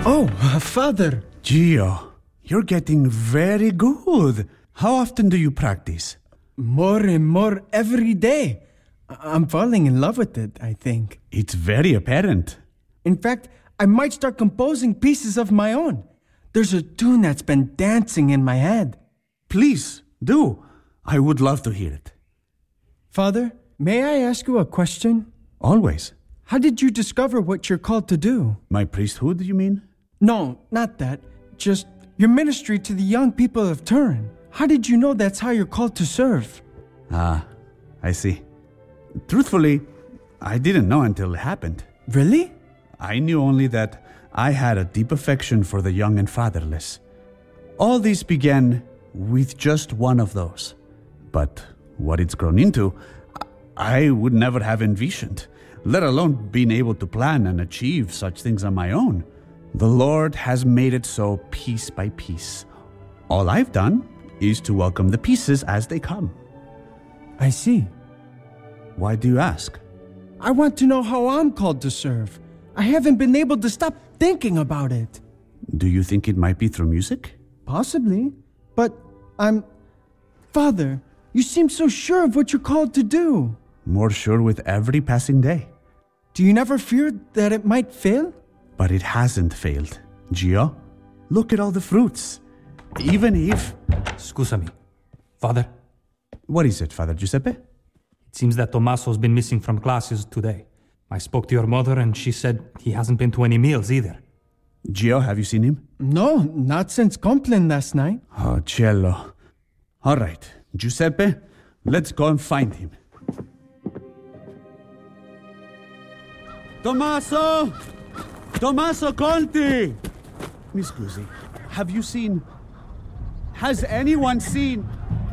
Oh, Father. Gio, you're getting very good. How often do you practice? More and more every day. I'm falling in love with it, I think. It's very apparent. In fact, I might start composing pieces of my own. There's a tune that's been dancing in my head. Please, do. I would love to hear it. Father, may I ask you a question? Always. How did you discover what you're called to do? My priesthood, you mean? No, not that. Just your ministry to the young people of Turin. How did you know that's how you're called to serve? Ah, I see. Truthfully, I didn't know until it happened. Really? I knew only that I had a deep affection for the young and fatherless. All this began with just one of those. But what it's grown into, I would never have envisioned, let alone being able to plan and achieve such things on my own. The Lord has made it so piece by piece. All I've done is to welcome the pieces as they come. I see. Why do you ask? I want to know how I'm called to serve. I haven't been able to stop thinking about it. Do you think it might be through music? Possibly. But Father, you seem so sure of what you're called to do. More sure with every passing day. Do you never fear that it might fail? But it hasn't failed. Gio, look at all the fruits. Even if... Scusami. Father? What is it, Father Giuseppe? It seems that Tommaso's been missing from classes today. I spoke to your mother and she said he hasn't been to any meals either. Gio, have you seen him? No, not since Compline last night. Oh, cielo. All right, Giuseppe, let's go and find him. Tommaso! Tommaso Conti! Mi scusi, have you seen... Has anyone seen...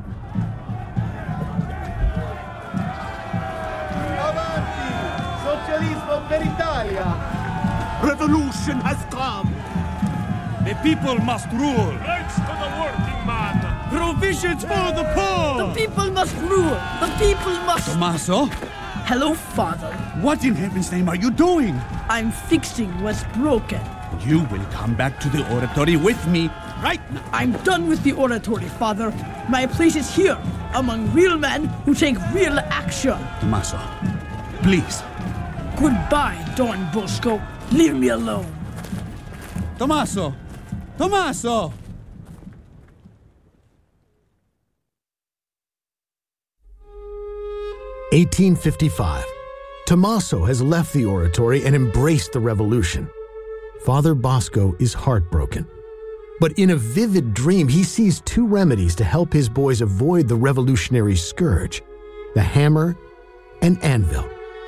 Avanti! Socialismo per Italia! Revolution has come! The people must rule! Rights to the working man! Provisions for the poor! The people must rule! The people must... Tommaso? Hello, Father. What in heaven's name are you doing? I'm fixing what's broken. You will come back to the oratory with me right now. I'm done with the oratory, Father. My place is here, among real men who take real action. Tommaso, please. Goodbye, Don Bosco. Leave me alone. Tommaso! Tommaso! (1855). Tommaso has left the oratory and embraced the revolution. Father Bosco is heartbroken. But in a vivid dream, he sees two remedies to help his boys avoid the revolutionary scourge: the hammer and anvil.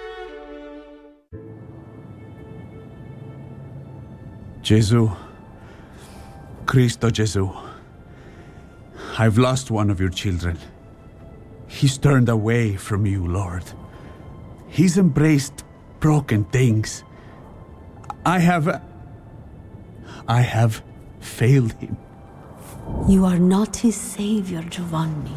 Gesù, Cristo Gesù, I've lost one of your children. He's turned away from you, Lord. He's embraced broken things. I have failed him. You are not his savior, Giovanni.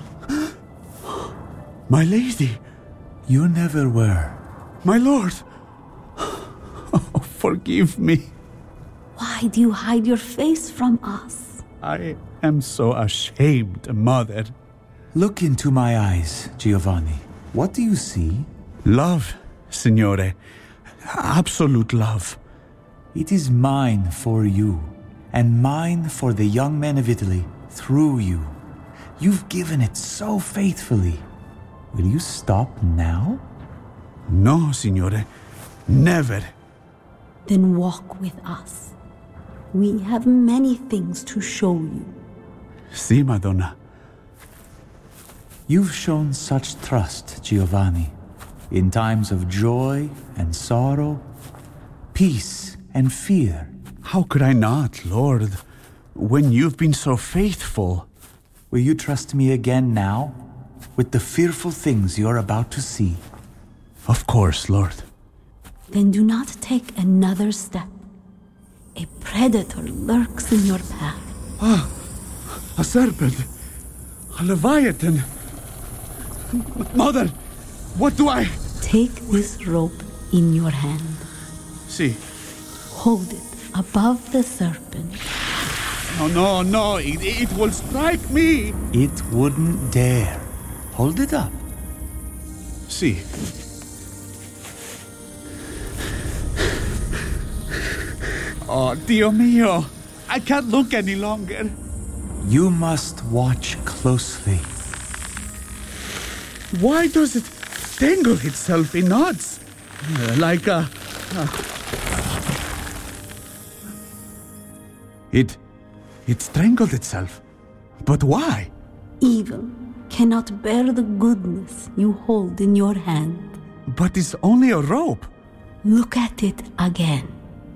My lady. You never were. My lord. Oh, forgive me. Why do you hide your face from us? I am so ashamed, Mother. Look into my eyes, Giovanni. What do you see? Love, Signore. Absolute love. It is mine for you, and mine for the young men of Italy, through you. You've given it so faithfully. Will you stop now? No, Signore. Never. Then walk with us. We have many things to show you. Si, Madonna. You've shown such trust, Giovanni, in times of joy and sorrow, peace and fear. How could I not, Lord, when you've been so faithful? Will you trust me again now, with the fearful things you're about to see? Of course, Lord. Then do not take another step. A predator lurks in your path. Ah, a serpent. A leviathan. Mother, what do I... Take this rope in your hand. See. Hold it above the serpent. No, it will strike me. It wouldn't dare. Hold it up. See. Oh, Dio mio. I can't look any longer. You must watch closely. Why does it tangle itself in knots? Like a... It strangled itself. But why? Evil cannot bear the goodness you hold in your hand. But it's only a rope. Look at it again.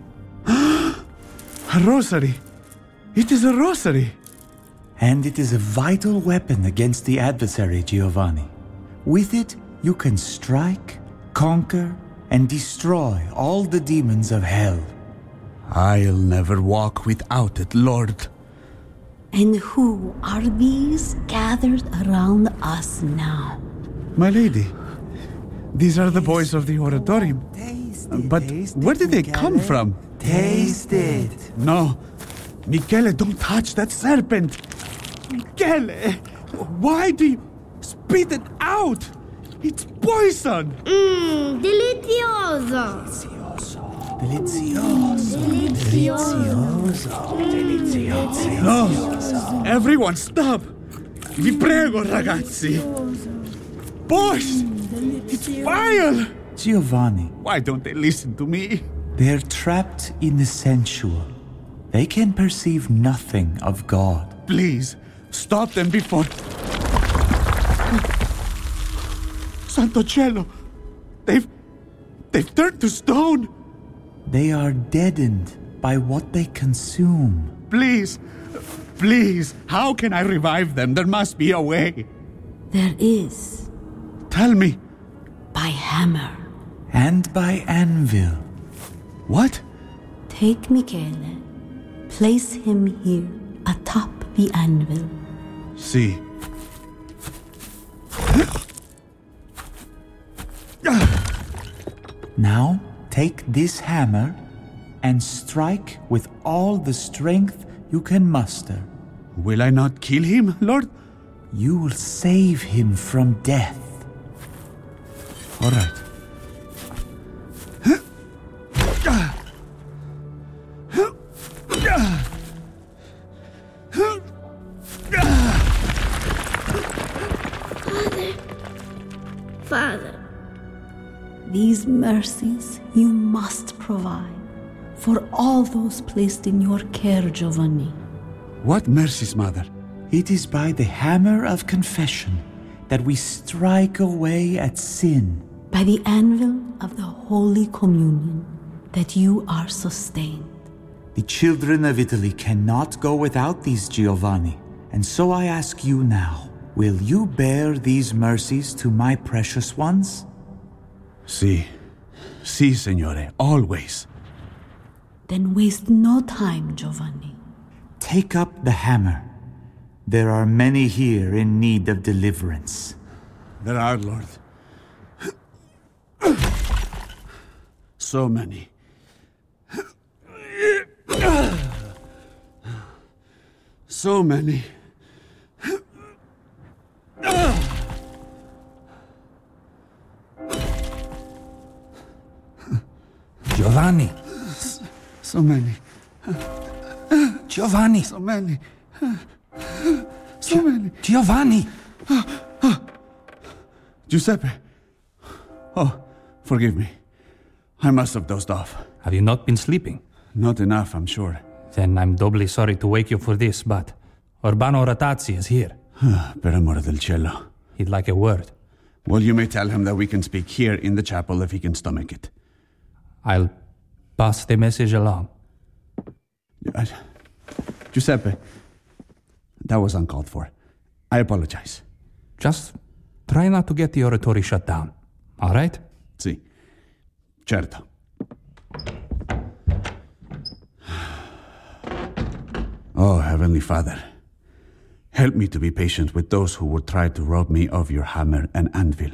A rosary. It is a rosary. And it is a vital weapon against the adversary, Giovanni. With it, you can strike, conquer, and destroy all the demons of hell. I'll never walk without it, Lord. And who are these gathered around us now? My lady, these are the boys of the oratorium. But where did they come from? Taste it. No. Michele, don't touch that serpent. Michele, why do you spit it out? It's poison. Delizioso. No, everyone stop. Vi prego, ragazzi. Boys, it's vile. Giovanni, Why don't they listen to me? they're trapped in the sensual. They can perceive nothing of God. Please, stop them before... Santo Cielo, they've turned to stone. They are deadened by what they consume. Please, how can I revive them? There must be a way. There is. Tell me. By hammer. And by anvil. What? Take Michele. Place him here atop the anvil. See. Now, take this hammer and strike with all the strength you can muster. Will I not kill him, Lord? You will save him from death. All right. Father. These mercies you must provide for all those placed in your care, Giovanni. What mercies, Mother? It is by the hammer of confession that we strike away at sin. By the anvil of the Holy Communion that you are sustained. The children of Italy cannot go without these, Giovanni. And so I ask you now, will you bear these mercies to my precious ones? Si, signore, always. Then waste no time, Giovanni. Take up the hammer. There are many here in need of deliverance. There are, Lord. So many. So many. Giovanni. So many. Giovanni. So many. So many. Giovanni. Giuseppe. Oh, forgive me. I must have dozed off. Have you not been sleeping? Not enough, I'm sure. Then I'm doubly sorry to wake you for this, but Urbano Ratazzi is here. Per amore del cielo. He'd like a word. Well, you may tell him that we can speak here in the chapel if he can stomach it. I'll pass the message along. Giuseppe, that was uncalled for. I apologize. Just try not to get the oratory shut down, all right? Si. Certo. Oh, Heavenly Father, help me to be patient with those who would try to rob me of your hammer and anvil.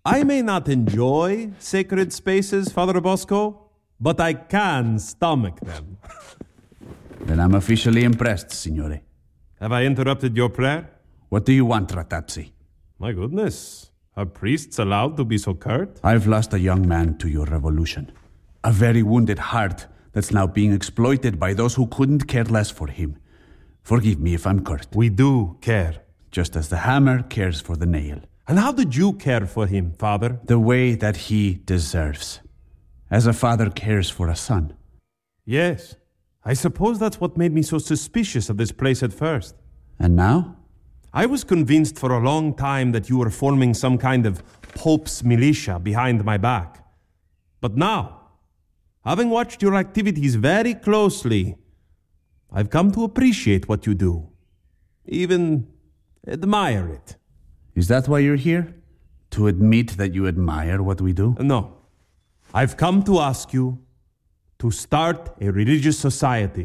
I may not enjoy sacred spaces, Father Bosco, but I can stomach them. Then I'm officially impressed, Signore. Have I interrupted your prayer? What do you want, Ratazzi? My goodness. Are priests allowed to be so curt? I've lost a young man to your revolution. A very wounded heart that's now being exploited by those who couldn't care less for him. Forgive me if I'm curt. We do care. Just as the hammer cares for the nail. And how did you care for him, Father? The way that he deserves. As a father cares for a son. Yes. I suppose that's what made me so suspicious of this place at first. And now? I was convinced for a long time that you were forming some kind of Pope's militia behind my back. But now, having watched your activities very closely, I've come to appreciate what you do. Even admire it. Is that why you're here? To admit that you admire what we do? No. I've come to ask you to start a religious society.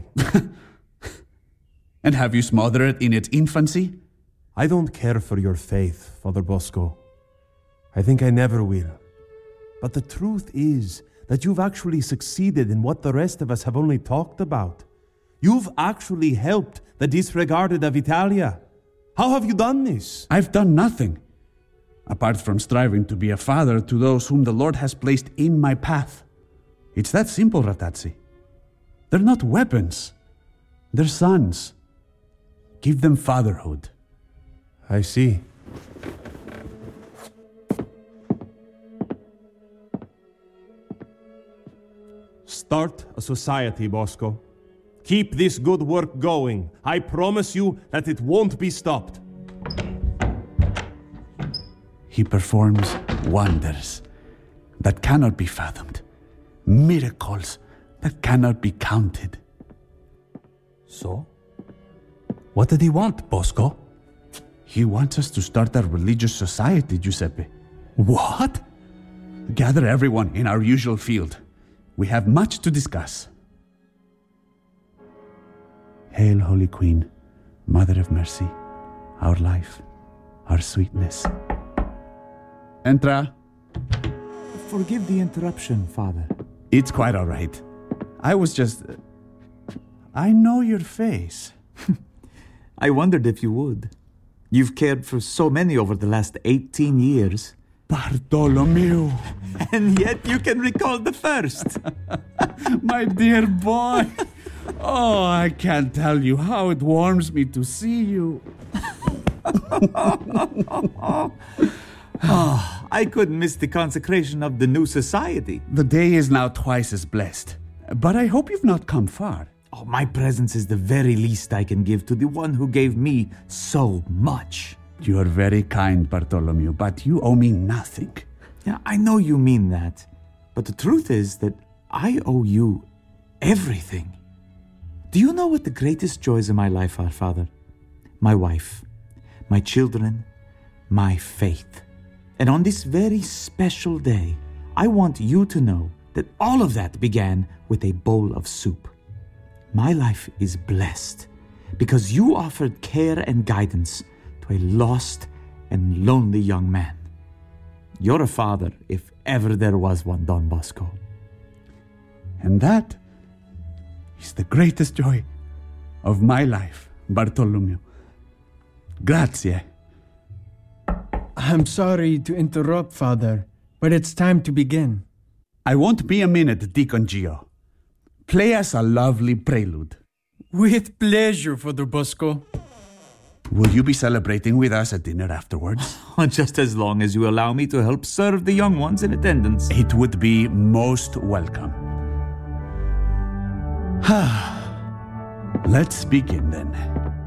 And have you smothered it in its infancy? I don't care for your faith, Father Bosco. I think I never will. But the truth is that you've actually succeeded in what the rest of us have only talked about. You've actually helped the disregarded of Italia. How have you done this? I've done nothing, apart from striving to be a father to those whom the Lord has placed in my path. It's that simple, Ratazzi. They're not weapons. They're sons. Give them fatherhood. I see. Start a society, Bosco. Keep this good work going. I promise you that it won't be stopped. He performs wonders that cannot be fathomed. Miracles that cannot be counted. So? What did he want, Bosco? He wants us to start a religious society, Giuseppe. What? Gather everyone in our usual field. We have much to discuss. Hail, Holy Queen, Mother of Mercy, our life, our sweetness. Entra. Forgive the interruption, Father. It's quite all right. I was just... I know your face. I wondered if you would. You've cared for so many over the last 18 years. Bartolomeo. And yet you can recall the first. My dear boy. Oh, I can't tell you how it warms me to see you. Oh, I couldn't miss the consecration of the new society. The day is now twice as blessed. But I hope you've not come far. Oh, my presence is the very least I can give to the one who gave me so much. You are very kind, Bartolomeo, but you owe me nothing. Yeah, I know you mean that. But the truth is that I owe you everything. Do you know what the greatest joys of my life are, Father? My wife, my children, my faith. And on this very special day, I want you to know that all of that began with a bowl of soup. My life is blessed because you offered care and guidance to a lost and lonely young man. You're a father, if ever there was one, Don Bosco. And that is the greatest joy of my life, Bartolomeo. Grazie. I'm sorry to interrupt, Father, but it's time to begin. I won't be a minute, Deacon Gio. Play us a lovely prelude. With pleasure, Father Bosco. Will you be celebrating with us at dinner afterwards? Just as long as you allow me to help serve the young ones in attendance. It would be most welcome. Let's begin then.